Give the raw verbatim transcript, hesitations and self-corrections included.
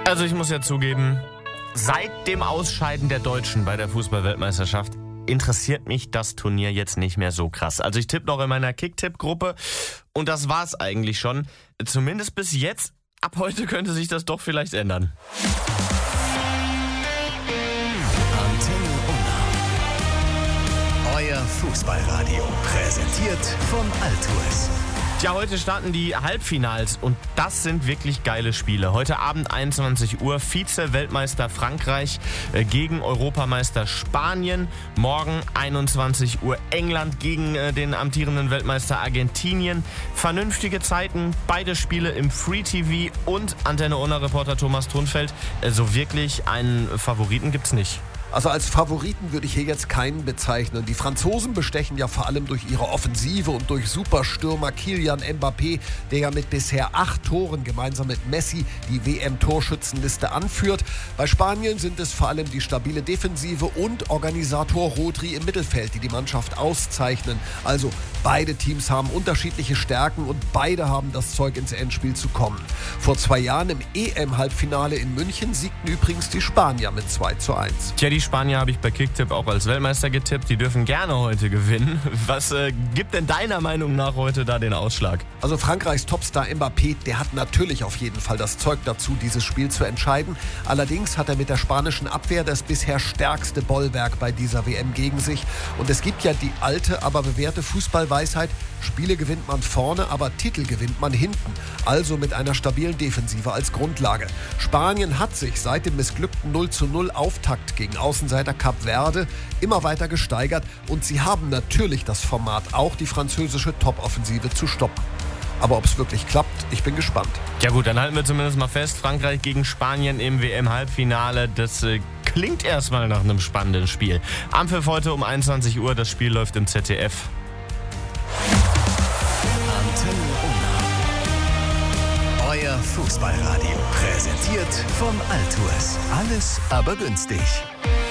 Also ich muss ja zugeben, seit dem Ausscheiden der Deutschen bei der Fußball-Weltmeisterschaft interessiert mich das Turnier jetzt nicht mehr so krass. Also ich tippe noch in meiner Kick-Tipp-Gruppe und das war's eigentlich schon. Zumindest bis jetzt. Ab heute könnte sich das doch vielleicht ändern. Antenne Unna. Euer Fußballradio. Präsentiert von Altues. Tja, heute starten die Halbfinals und das sind wirklich geile Spiele. Heute Abend einundzwanzig Uhr Vize-Weltmeister Frankreich gegen Europameister Spanien. Morgen einundzwanzig Uhr England gegen den amtierenden Weltmeister Argentinien. Vernünftige Zeiten, beide Spiele im Free-T V und Antenne Unna-Reporter Thomas Thunfeld. So wirklich einen Favoriten gibt's nicht. Also als Favoriten würde ich hier jetzt keinen bezeichnen. Die Franzosen bestechen ja vor allem durch ihre Offensive und durch Superstürmer Kylian Mbappé, der ja mit bisher acht Toren gemeinsam mit Messi die W M-Torschützenliste anführt. Bei Spanien sind es vor allem die stabile Defensive und Organisator Rodri im Mittelfeld, die die Mannschaft auszeichnen. Also beide Teams haben unterschiedliche Stärken und beide haben das Zeug, ins Endspiel zu kommen. Vor zwei Jahren im E M-Halbfinale in München siegten übrigens die Spanier mit zwei zu eins. Tja, die Spanier habe ich bei Kicktipp auch als Weltmeister getippt. Die dürfen gerne heute gewinnen. Was äh, gibt denn deiner Meinung nach heute da den Ausschlag? Also Frankreichs Topstar Mbappé, der hat natürlich auf jeden Fall das Zeug dazu, dieses Spiel zu entscheiden. Allerdings hat er mit der spanischen Abwehr das bisher stärkste Bollwerk bei dieser W M gegen sich. Und es gibt ja die alte, aber bewährte Fußballweisheit: Spiele gewinnt man vorne, aber Titel gewinnt man hinten. Also mit einer stabilen Defensive als Grundlage. Spanien hat sich seit dem missglückten null zu null Auftakt gegen Außenseiter Kap Verde immer weiter gesteigert und sie haben natürlich das Format, auch die französische Top-Offensive zu stoppen. Aber ob es wirklich klappt, ich bin gespannt. Ja gut, dann halten wir zumindest mal fest, Frankreich gegen Spanien im W M-Halbfinale, das äh, klingt erstmal nach einem spannenden Spiel. Anpfiff heute um einundzwanzig Uhr, das Spiel läuft im Z D F. Antenne Unna. Euer Fußballradio. Präsentiert von Altues. Alles aber günstig.